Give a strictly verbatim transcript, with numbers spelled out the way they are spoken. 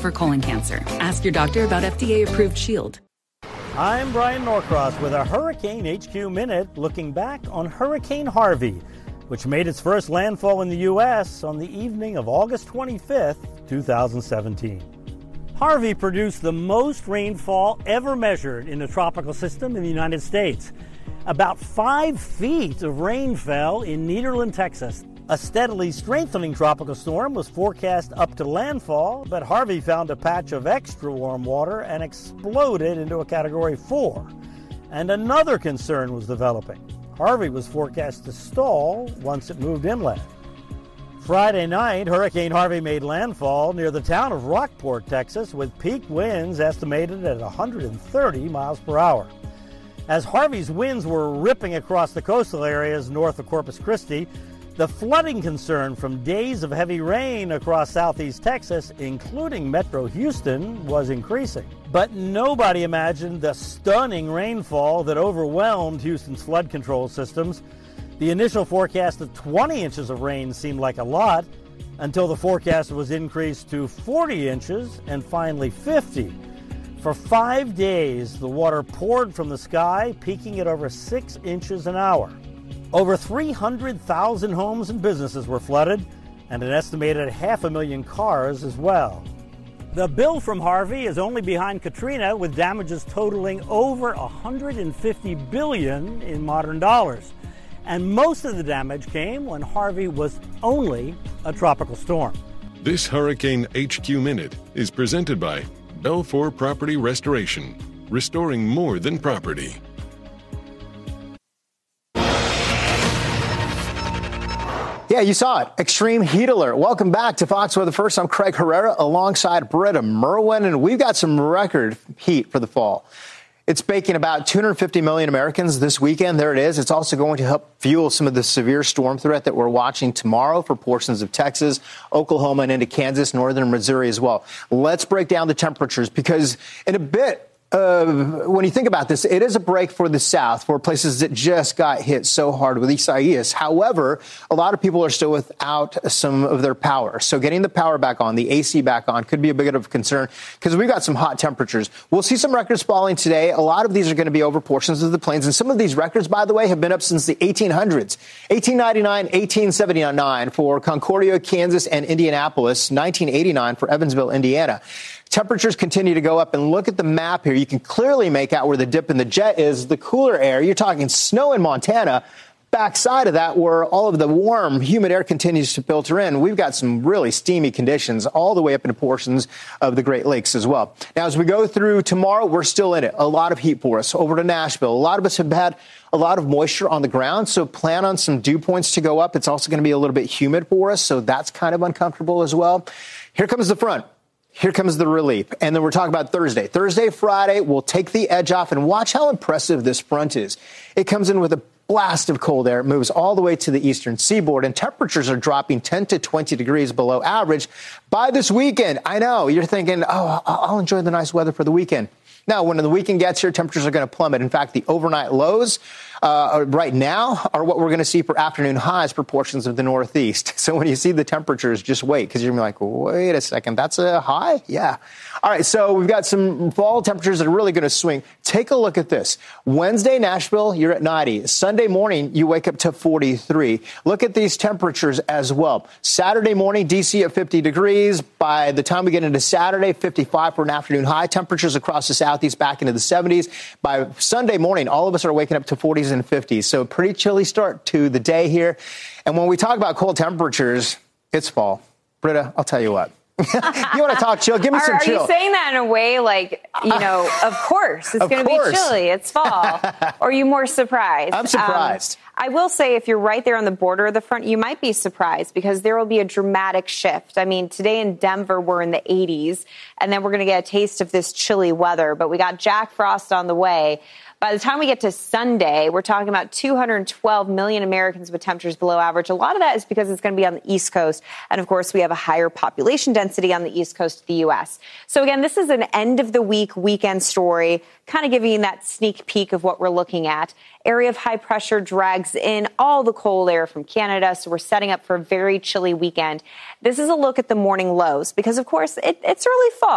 for colon cancer. Ask your doctor about F D A-approved Shield. I'm Brian Norcross with a Hurricane H Q Minute looking back on Hurricane Harvey, which made its first landfall in the U S on the evening of August twenty-fifth, two thousand seventeen. Harvey produced the most rainfall ever measured in a tropical system in the United States. About five feet of rain fell in Nederland, Texas. A steadily strengthening tropical storm was forecast up to landfall, but Harvey found a patch of extra warm water and exploded into a Category four. And another concern was developing. Harvey was forecast to stall once it moved inland. Friday night, Hurricane Harvey made landfall near the town of Rockport, Texas, with peak winds estimated at one hundred thirty miles per hour. As Harvey's winds were ripping across the coastal areas north of Corpus Christi, the flooding concern from days of heavy rain across southeast Texas, including Metro Houston, was increasing. But nobody imagined the stunning rainfall that overwhelmed Houston's flood control systems. The initial forecast of twenty inches of rain seemed like a lot, until the forecast was increased to forty inches and finally fifty. For five days, the water poured from the sky, peaking at over six inches an hour. Over three hundred thousand homes and businesses were flooded, and an estimated half a million cars as well. The bill from Harvey is only behind Katrina, with damages totaling over one hundred fifty billion dollars in modern dollars. And most of the damage came when Harvey was only a tropical storm. This Hurricane H Q Minute is presented by Belfour Property Restoration, restoring more than property. Yeah, you saw it. Extreme heat alert. Welcome back to Fox Weather First. I'm Craig Herrera alongside Britta Merwin, and we've got some record heat for the fall. It's baking about two hundred fifty million Americans this weekend. There it is. It's also going to help fuel some of the severe storm threat that we're watching tomorrow for portions of Texas, Oklahoma, and into Kansas, northern Missouri as well. Let's break down the temperatures, because in a bit, Uh, when you think about this, it is a break for the South, for places that just got hit so hard with Isaias. However, a lot of people are still without some of their power. So getting the power back on, the A C back on, could be a bit of a concern, because we've got some hot temperatures. We'll see some records falling today. A lot of these are going to be over portions of the plains. And some of these records, by the way, have been up since the eighteen hundreds. eighteen ninety-nine, eighteen seventy-nine for Concordia, Kansas, and Indianapolis. nineteen eighty-nine for Evansville, Indiana. Temperatures continue to go up, and look at the map here. You can clearly make out where the dip in the jet is, the cooler air. You're talking snow in Montana. Backside of that, where all of the warm, humid air continues to filter in, we've got some really steamy conditions all the way up into portions of the Great Lakes as well. Now, as we go through tomorrow, we're still in it. A lot of heat for us. Over to Nashville. A lot of us have had a lot of moisture on the ground, so plan on some dew points to go up. It's also going to be a little bit humid for us, so that's kind of uncomfortable as well. Here comes the front. Here comes the relief. And then we're talking about Thursday. Thursday, Friday, we'll take the edge off, and watch how impressive this front is. It comes in with a blast of cold air. It moves all the way to the eastern seaboard, and temperatures are dropping ten to twenty degrees below average by this weekend. I know you're thinking, oh, I'll enjoy the nice weather for the weekend. Now, when the weekend gets here, temperatures are going to plummet. In fact, the overnight lows uh, right now are what we're going to see for afternoon highs for portions of the Northeast. So when you see the temperatures, just wait, because you're going to be like, wait a second, that's a high? Yeah. All right, so we've got some fall temperatures that are really going to swing. Take a look at this. Wednesday, Nashville, you're at ninety. Sunday morning, you wake up to forty-three. Look at these temperatures as well. Saturday morning, D C at fifty degrees. By the time we get into Saturday, fifty-five for an afternoon high. Temperatures across the Southeast back into the seventies. By Sunday morning, all of us are waking up to forties and fifties. So pretty chilly start to the day here. And when we talk about cold temperatures, it's fall. Britta, I'll tell you what. You want to talk chill? Give me are, some are chill. Are you saying that in a way like, you know, of course, it's going to be chilly. It's fall. Or are you more surprised? I'm surprised. Um, I will say, if you're right there on the border of the front, you might be surprised, because there will be a dramatic shift. I mean, today in Denver, we're in the eighties, and then we're going to get a taste of this chilly weather. But we got Jack Frost on the way. By the time we get to Sunday, we're talking about two hundred twelve million Americans with temperatures below average. A lot of that is because it's going to be on the East Coast. And, of course, we have a higher population density on the East Coast of the U S. So, again, this is an end-of-the-week weekend story, kind of giving you that sneak peek of what we're looking at. Area of high pressure drags in all the cold air from Canada, so we're setting up for a very chilly weekend. This is a look at the morning lows, because, of course, it, it's early fall.